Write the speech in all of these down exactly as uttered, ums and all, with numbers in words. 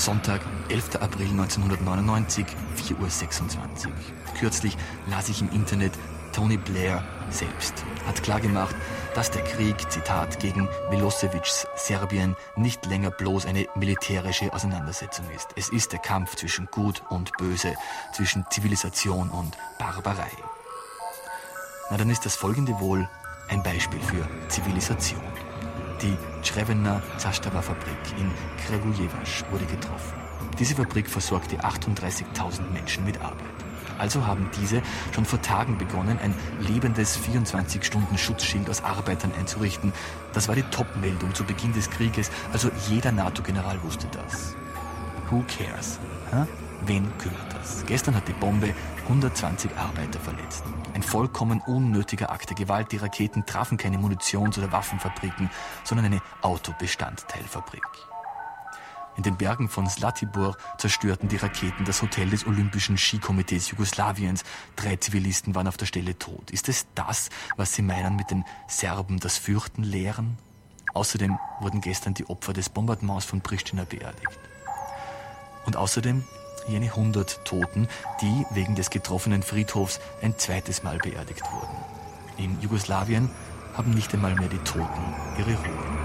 Sonntag, elfter April neunzehnhundertneunundneunzig, vier Uhr sechsundzwanzig. Kürzlich las ich im Internet, Tony Blair selbst hat klargemacht, dass der Krieg, Zitat, gegen Milosevics Serbien nicht länger bloß eine militärische Auseinandersetzung ist. Es ist der Kampf zwischen Gut und Böse, zwischen Zivilisation und Barbarei. Na, dann ist das folgende wohl ein Beispiel für Zivilisation. Die Crvena Zastava-Fabrik in Kragujevac wurde getroffen. Diese Fabrik versorgte achtunddreißigtausend Menschen mit Arbeit. Also haben diese schon vor Tagen begonnen, ein lebendes vierundzwanzig-Stunden-Schutzschild aus Arbeitern einzurichten. Das war die Top-Meldung zu Beginn des Krieges, also jeder NATO-General wusste das. Who cares? Huh? Wen kümmert das? Gestern hat die Bombe hundertzwanzig Arbeiter verletzt. Ein vollkommen unnötiger Akt der Gewalt. Die Raketen trafen keine Munitions- oder Waffenfabriken, sondern eine Autobestandteilfabrik. In den Bergen von Zlatibor zerstörten die Raketen das Hotel des Olympischen Skikomitees Jugoslawiens. Drei Zivilisten waren auf der Stelle tot. Ist es das, was Sie meinen mit den Serben das Fürchten lehren? Außerdem wurden gestern die Opfer des Bombardements von Pristina beerdigt. Und außerdem jene hundert Toten, die wegen des getroffenen Friedhofs ein zweites Mal beerdigt wurden. In Jugoslawien haben nicht einmal mehr die Toten ihre Ruhe.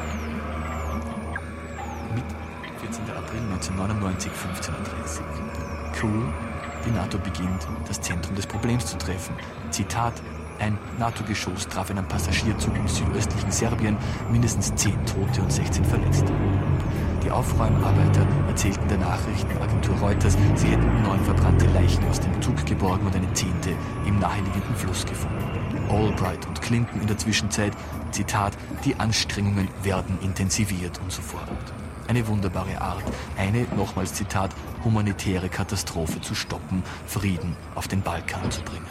Mit vierzehnter April neunzehnhundertneunundneunzig, fünfzehn Uhr dreißig. Cool, die NATO beginnt, das Zentrum des Problems zu treffen. Zitat, ein NATO-Geschoss traf einen Passagierzug im südöstlichen Serbien, mindestens zehn Tote und sechzehn Verletzte. Die Aufräumarbeiter erzählten der Nachrichtenagentur Reuters, sie hätten neun verbrannte Leichen aus dem Zug geborgen und eine zehnte im naheliegenden Fluss gefunden. Albright und Clinton in der Zwischenzeit, Zitat, die Anstrengungen werden intensiviert und so fort. Eine wunderbare Art, eine, nochmals Zitat, humanitäre Katastrophe zu stoppen, Frieden auf den Balkan zu bringen.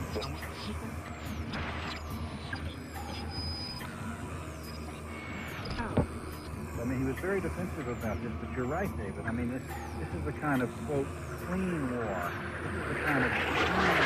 I mean, he was very defensive about this, but you're right, David. I mean, this, this is the kind of, quote, clean war. This is the kind of clean